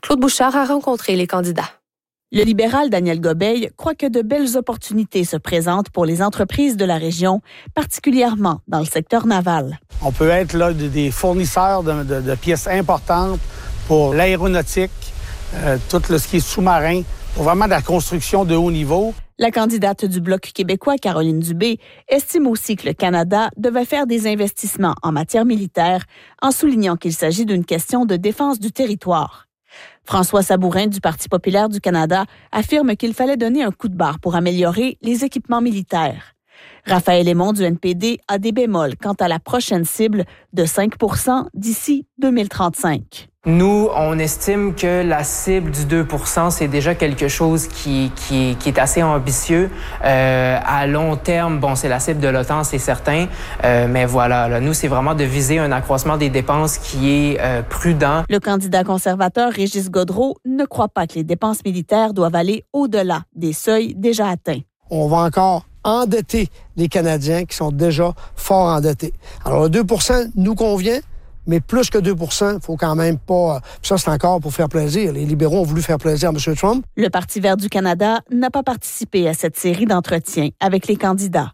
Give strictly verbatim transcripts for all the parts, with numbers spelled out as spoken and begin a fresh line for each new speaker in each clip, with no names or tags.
Claude Bouchard a rencontré les candidats.
Le libéral Daniel Gobeil croit que de belles opportunités se présentent pour les entreprises de la région, particulièrement dans le secteur naval.
On peut être là des fournisseurs de, de, de pièces importantes pour l'aéronautique, euh, tout le, ce qui est sous-marin, pour vraiment de la construction de haut niveau.
La candidate du Bloc québécois, Caroline Dubé, estime aussi que le Canada devait faire des investissements en matière militaire, en soulignant qu'il s'agit d'une question de défense du territoire. François Sabourin du Parti populaire du Canada affirme qu'il fallait donner un coup de barre pour améliorer les équipements militaires. Raphaël Aymon du N P D a des bémols quant à la prochaine cible de cinq pour cent d'ici deux mille trente-cinq.
Nous, on estime que la cible du deux pour cent, c'est déjà quelque chose qui, qui, qui est assez ambitieux. Euh, à long terme, bon, c'est la cible de l'OTAN, c'est certain. Euh, mais voilà, là, nous, c'est vraiment de viser un accroissement des dépenses qui est euh, prudent.
Le candidat conservateur Régis Gaudreault ne croit pas que les dépenses militaires doivent aller au-delà des seuils déjà atteints.
On va encore endetter les Canadiens qui sont déjà fort endettés. Alors, le deux pour cent nous convient. Mais plus que deux pour cent, il faut quand même pas... Ça, c'est encore pour faire plaisir. Les libéraux ont voulu faire plaisir à M. Trump.
Le Parti vert du Canada n'a pas participé à cette série d'entretiens avec les candidats.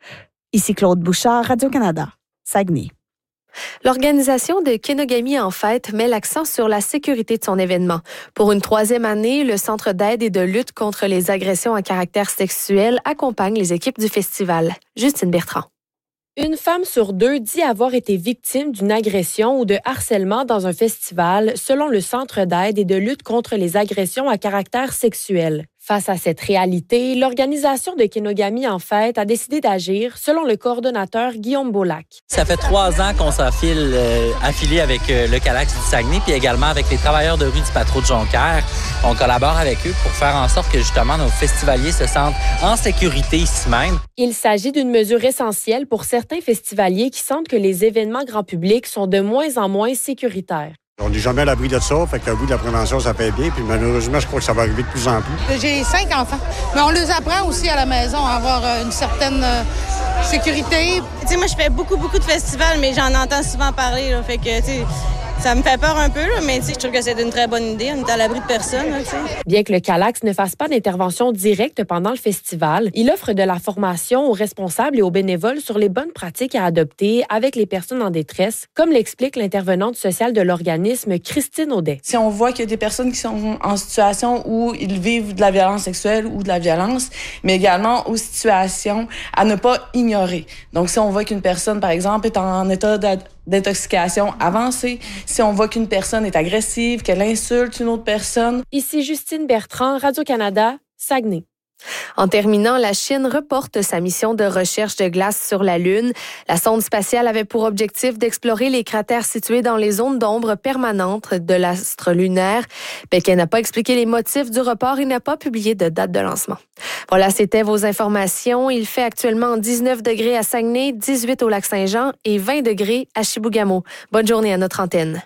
Ici Claude Bouchard, Radio-Canada, Saguenay.
L'organisation de Kenogami en fête met l'accent sur la sécurité de son événement. Pour une troisième année, le Centre d'aide et de lutte contre les agressions à caractère sexuel accompagne les équipes du festival. Justine Bertrand.
Une femme sur deux dit avoir été victime d'une agression ou de harcèlement dans un festival, selon le Centre d'aide et de lutte contre les agressions à caractère sexuel. Face à cette réalité, l'organisation de Kenogami en fête a décidé d'agir, selon le coordonnateur Guillaume Beaulac.
Ça fait trois ans qu'on s'affile euh, affilié avec euh, le Calax du Saguenay, puis également avec les travailleurs de rue du Patro de Jonquière. On collabore avec eux pour faire en sorte que justement nos festivaliers se sentent en sécurité ici même.
Il s'agit d'une mesure essentielle pour certains festivaliers qui sentent que les événements grand public sont de moins en moins sécuritaires.
On n'est jamais à l'abri de ça, fait qu'au bout de la prévention, ça paye bien. Puis malheureusement, je crois que ça va arriver de plus en plus.
J'ai cinq enfants, mais on les apprend aussi à la maison à avoir une certaine euh, sécurité.
Tu sais, moi, je fais beaucoup, beaucoup de festivals, mais j'en entends souvent parler. Là, fait que, tu sais, ça me fait peur un peu, là, mais tu sais, je trouve que c'est une très bonne idée. On est à l'abri de personne. Là, tu sais.
Bien que le Calax ne fasse pas d'intervention directe pendant le festival, il offre de la formation aux responsables et aux bénévoles sur les bonnes pratiques à adopter avec les personnes en détresse, comme l'explique l'intervenante sociale de l'organisme, Christine Audet.
Si on voit qu'il y a des personnes qui sont en situation où ils vivent de la violence sexuelle ou de la violence, mais également aux situations à ne pas ignorer. Donc, si on voit qu'une personne, par exemple, est en état d'intoxication avancée, si on voit qu'une personne est agressive, qu'elle insulte une autre personne.
Ici Justine Bertrand, Radio-Canada, Saguenay.
En terminant, la Chine reporte sa mission de recherche de glace sur la Lune. La sonde spatiale avait pour objectif d'explorer les cratères situés dans les zones d'ombre permanentes de l'astre lunaire. Pékin n'a pas expliqué les motifs du report et n'a pas publié de date de lancement. Voilà, c'était vos informations. Il fait actuellement dix-neuf degrés à Saguenay, dix-huit au Lac-Saint-Jean et vingt degrés à Chibougamau. Bonne journée à notre antenne.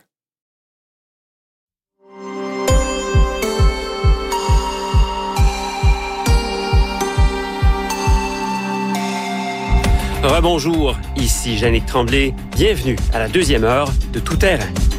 Rebonjour, ici Jannick Tremblay. Bienvenue à la deuxième heure de Tout terrain.